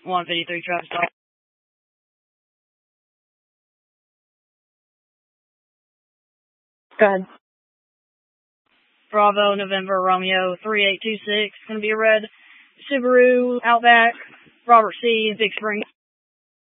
153 traffic stop. Go ahead. Bravo, November, Romeo, 3826. Going to be a red Subaru Outback, Robert C. in Big Spring.